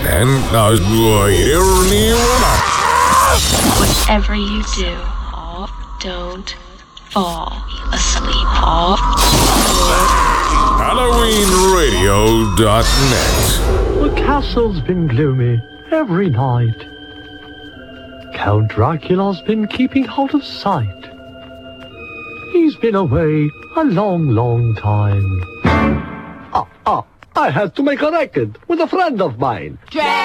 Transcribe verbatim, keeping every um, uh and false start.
En luister nieuwe Whatever you do, don't fall asleep. Halloween Radio dot net. The castle's been gloomy every night. Count Dracula's been keeping out of sight. He's been away a long, long time. Ah, ah, I had to make a record with a friend of mine. Dracula!